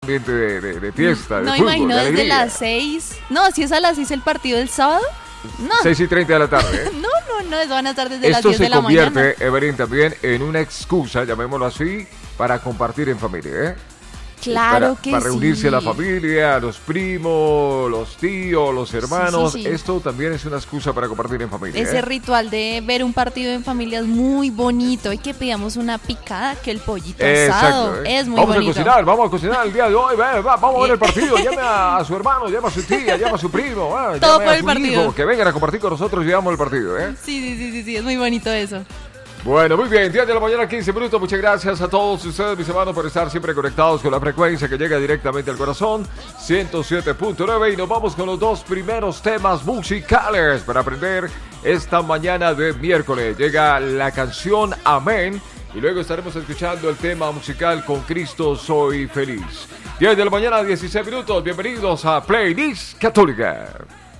ambiente de fiesta, de No, fútbol, imagino de desde alegría. las 6. No, si es a las 6 el partido del sábado. No. 6:30 de la tarde. No, eso van a estar desde las Esto 10 se de la mañana. convierte, Evelyn, también en una excusa, llamémoslo así, para compartir en familia, ¿eh? Claro que para reunirse sí. la familia, los primos, los tíos, los hermanos. Sí. Esto también es una excusa para compartir en familia. Ese ritual de ver un partido en familia es muy bonito. Y que pidamos una picada, que el pollito asado Exacto, es muy vamos bonito. Vamos a cocinar el día de hoy. Vamos a ver el partido. Llame a su hermano, llame a su tía, llame a su primo. Todo llame por a el su partido. hijo, que vengan a compartir con nosotros y veamos el partido. Sí, es muy bonito eso. Bueno, muy bien, 10 de la mañana, 15 minutos. Muchas gracias a todos ustedes, mis hermanos, por estar siempre conectados con la frecuencia que llega directamente al corazón, 107.9. Y nos vamos con los dos primeros temas musicales para aprender esta mañana de miércoles. Llega la canción Amén y luego estaremos escuchando el tema musical Con Cristo Soy Feliz. 10 de la mañana, 16 minutos. Bienvenidos a Playlist Católica.